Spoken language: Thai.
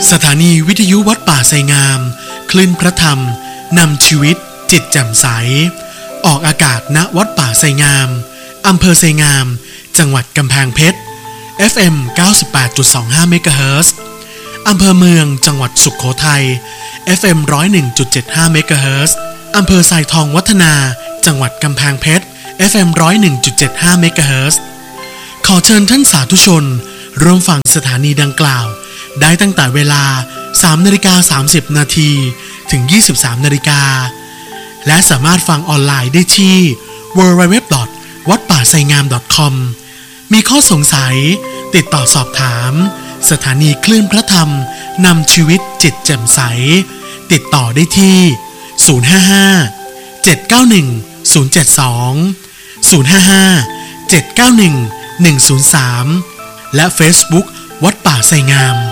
สถานีวิทยุวัดป่าไทรงามคลื่นพระธรรมนำชีวิตจิตแจ่มใสออกอากาศณวัดป่าไทรงามอำเภอไทรงามจังหวัดกำแพงเพชร FM 98.25 เมกะเฮิรตซ์อำเภอเมืองจังหวัดสุโขทัย FM 101.75 เมกะเฮิรตซ์อำเภอทรายทองวัฒนาจังหวัดกำแพงเพชร FM 101.75 เมกะเฮิรตซ์ขอเชิญท่านสาธุชนร่วมฟังสถานีดังกล่าวได้ตั้งแต่เวลา 3:30 น.ถึง 23:00 น.และสามารถฟังออนไลน์ได้ที่ www.wadpasaingam.com มีข้อสงสัยติดต่อสอบถามสถานีคลื่นพระธรรมนำชีวิตจิตแจ่มใสติดต่อได้ที่ 055 791 072 055 791 103 และ Facebook วัดป่าไทรงาม